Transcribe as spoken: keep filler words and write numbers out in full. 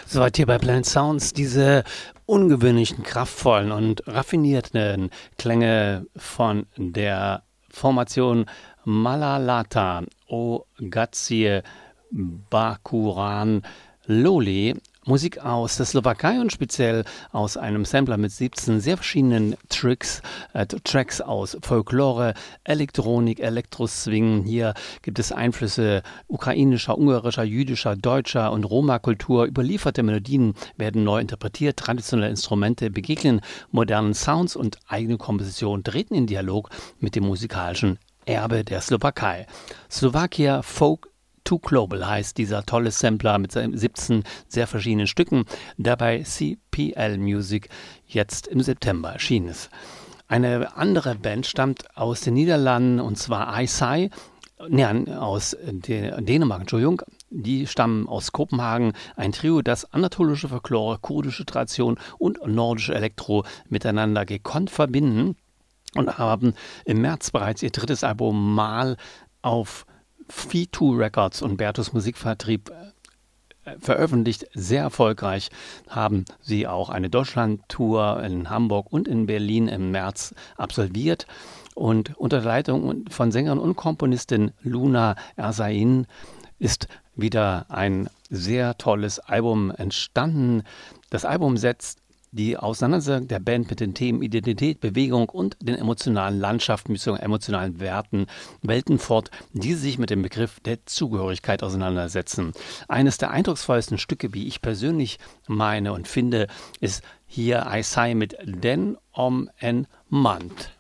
Soweit hier bei Planet Sounds diese ungewöhnlichen, kraftvollen und raffinierten Klänge von der Formation Malalata Ogazie Bakuran Loli. Musik aus der Slowakei und speziell aus einem Sampler mit siebzehn sehr verschiedenen Tricks, äh, Tracks aus Folklore, Elektronik, Elektroswing. Hier gibt es Einflüsse ukrainischer, ungarischer, jüdischer, deutscher und Roma-Kultur. Überlieferte Melodien werden neu interpretiert, traditionelle Instrumente begegnen modernen Sounds und eigene Kompositionen treten in Dialog mit dem musikalischen Erbe der Slowakei. Slovakia Folk To Global heißt dieser tolle Sampler mit seinen siebzehn sehr verschiedenen Stücken, der bei C P L Music jetzt im September erschienen ist. Eine andere Band stammt aus den Niederlanden und zwar Isai, ne, aus Dänemark, Entschuldigung. Die stammen aus Kopenhagen, ein Trio, das anatolische Folklore, kurdische Tradition und nordische Elektro miteinander gekonnt verbinden und haben im März bereits ihr drittes Album Mal auf V zwei Records und Bertus Musikvertrieb äh, veröffentlicht. Sehr erfolgreich haben sie auch eine Deutschland-Tour in Hamburg und in Berlin im März absolviert. Und unter der Leitung von Sängerin und Komponistin Luna Ersain ist wieder ein sehr tolles Album entstanden. Das Album setzt die Auseinandersetzung der Band mit den Themen Identität, Bewegung und den emotionalen Landschaften bzw. emotionalen Werten, Welten fort, die sich mit dem Begriff der Zugehörigkeit auseinandersetzen. Eines der eindrucksvollsten Stücke, wie ich persönlich meine und finde, ist hier Isai mit Den om en Mand.